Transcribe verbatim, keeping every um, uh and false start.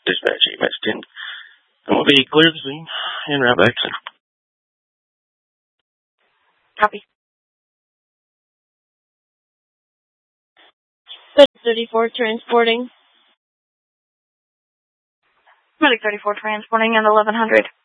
Dispatch E M S ten. I'm going to be clear the scene and route back. Copy. thirty-four transporting. Medic thirty-four transporting at eleven hundred.